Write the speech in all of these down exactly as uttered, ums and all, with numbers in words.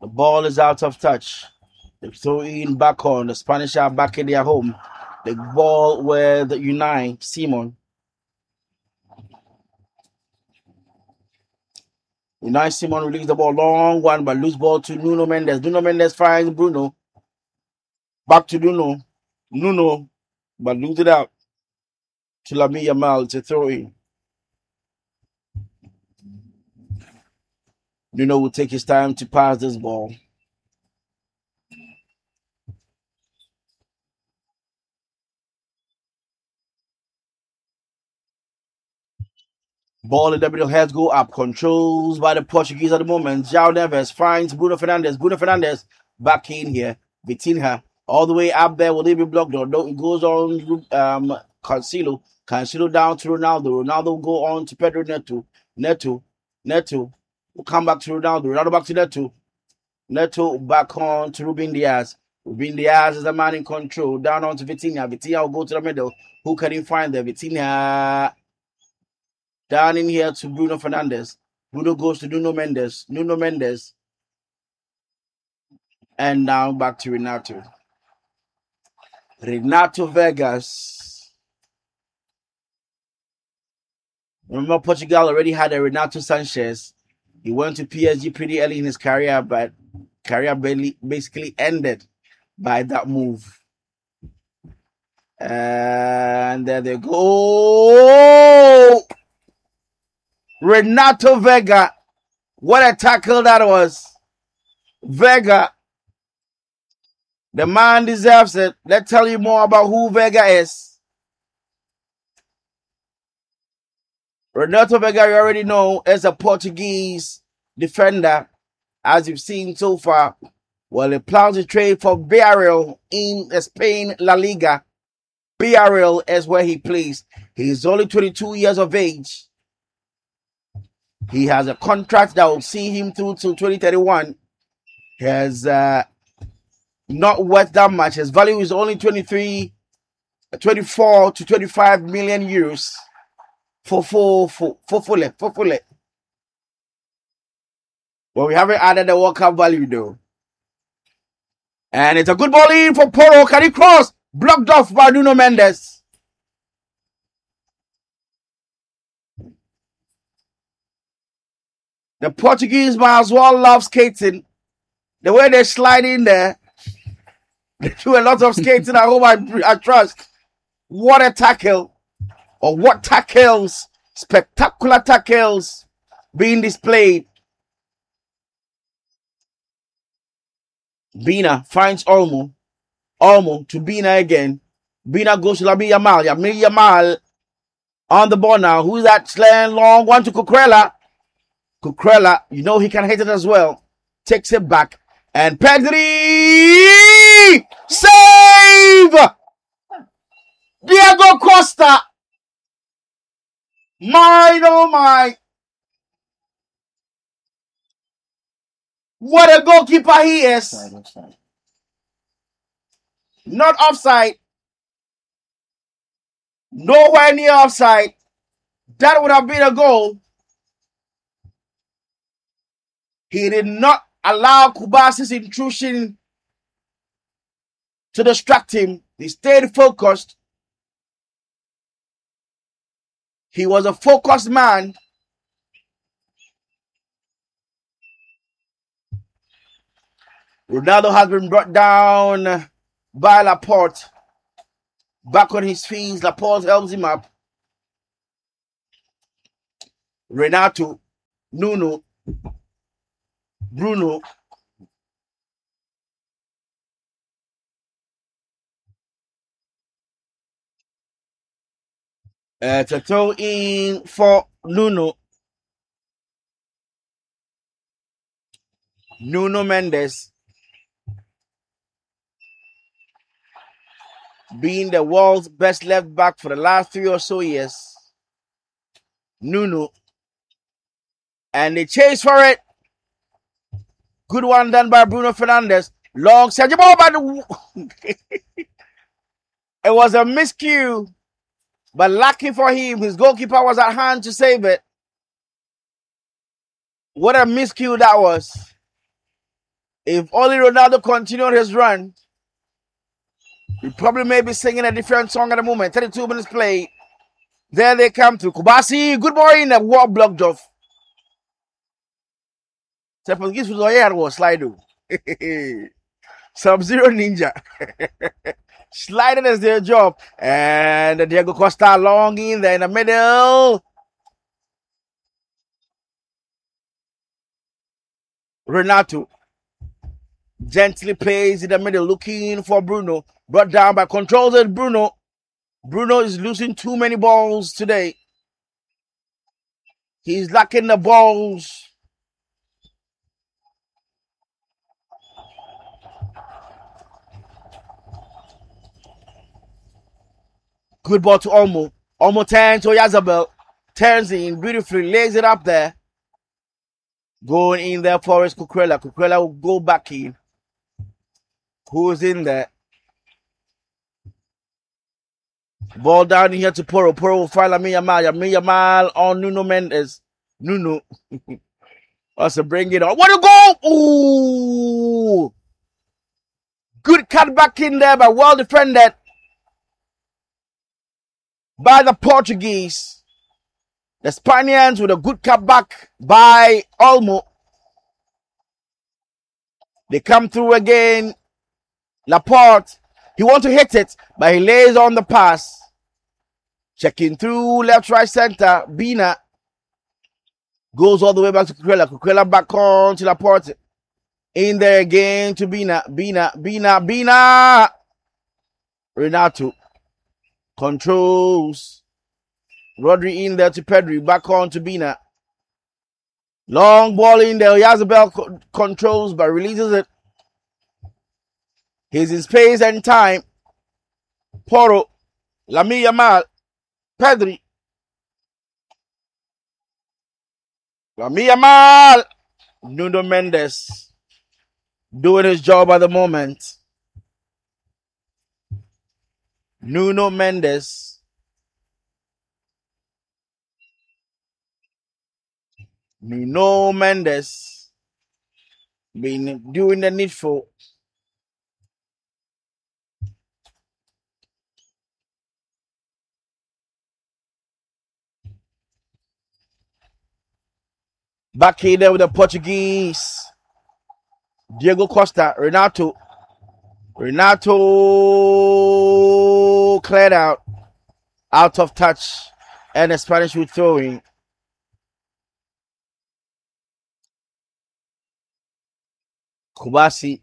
The ball is out of touch. They throw in back on. The Spanish are back in their home. The ball with Unai Simon. Unai Simon released the ball, long one, but loose ball to Nuno Mendes. Nuno Mendes finds Bruno. Back to Nuno. Nuno, but lose it out to Lamine Yamal to throw in. Nuno will take his time to pass this ball. Ball in the middle, heads go up. Controls by the Portuguese at the moment. João Neves finds Bruno Fernandes. Bruno Fernandes back in here. Vitinha all the way up there. Will he be blocked? Or no, it goes on um, Cancelo. Cancelo down to Ronaldo. Ronaldo will go on to Pedro Neto. Neto. Neto will come back to Ronaldo. Ronaldo back to Neto. Neto back on to Ruben Diaz. Ruben Diaz is the man in control. Down on to Vitinha. Vitinha will go to the middle. Who can he find there? Vitinha. Down in here to Bruno Fernandes. Bruno goes to Nuno Mendes. Nuno Mendes. And now back to Renato. Renato Vegas. Remember, Portugal already had a Renato Sanchez. He went to P S G pretty early in his career, but career basically ended by that move. And there they go. Renato Vega. What a tackle that was. Vega. The man deserves it. Let's tell you more about who Vega is. Renato Vega, you already know, is a Portuguese defender. As you've seen so far, well, he plans to trade for Villarreal in Spain La Liga. Villarreal is where he plays. He's only twenty-two years of age. He has a contract that will see him through to twenty thirty-one. He has uh, not worth that much. His value is only twenty-three, twenty-four to twenty-five million euros for for for for full for full. Well, we haven't added the World Cup value though. And it's a good ball in for Porro. Can he cross? Blocked off by Nuno Mendes. The Portuguese might as well love skating. The way they slide in there, they do a lot of skating at home, I, I trust. What a tackle. Or what tackles, spectacular tackles being displayed. Bina finds Olmo. Olmo to Bina again. Bina goes to Lamine Yamal. Lamine Yamal on the ball now. Who's that slaying long one to Cucurella? Cucurella, you know he can hit it as well. Takes it back. And Pedri! Save! Diego Costa! My, oh my! What a goalkeeper he is! Offside, offside. Not offside. Nowhere near offside. That would have been a goal. He did not allow Kubasi's intrusion to distract him. He stayed focused. He was a focused man. Ronaldo has been brought down by Laporte. Back on his feet, Laporte helps him up. Renato, Nuno, Bruno. Uh, to throw in for Nuno. Nuno Mendes. Being the world's best left back for the last three or so years. Nuno. And they chase for it. Good one done by Bruno Fernandes. Long Sergio ball by the... It was a miscue. But lucky for him, his goalkeeper was at hand to save it. What a miscue that was. If only Ronaldo continued his run, he probably may be singing a different song at the moment. thirty-two minutes play. There they come to Kubasi. Good morning. A wall blocked off. Portuguese was here was Slido. Sub-Zero Ninja. Sliding is their job. And Diego Costa long in there in the middle. Renato gently plays in the middle, looking for Bruno. Brought down by controls at Bruno. Bruno is losing too many balls today. He's lacking the balls. Good ball to Olmo. Olmo turns to Yazabel. Turns in beautifully, lays it up there. Going in there for his Cucurella. Cucurella will go back in. Who's in there? Ball down here to Poro. Poro will find Lamine Yamal. Lamine Yamal on Nuno Mendes. Nuno. Also bring it on. What a goal! Ooh! Good cut back in there, but well defended by the Portuguese. The Spaniards with a good cut back by Olmo. They come through again. Laporte. He wants to hit it, but he lays on the pass. Checking through left, right, center. Bina goes all the way back to Cucurella. Cucurella back on to Laporte. In there again to Bina. Bina, Bina, Bina. Renato controls. Rodri in there to Pedri. Back on to Bina. Long ball in there. Yazabel co- controls but releases it. He's in space and time. Poro. Lamine Yamal. Pedri. Lamine Yamal. Nuno Mendes. Doing his job at the moment. Nuno Mendes. Nuno Mendes. Been doing the needful. Back here there with the Portuguese. Diego Costa. Renato. Renato cleared out. Out of touch. And the Spanish will throw in. Kubasi.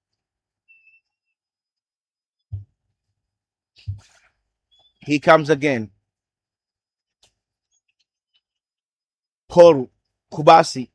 He comes again. Poru. Kubasi.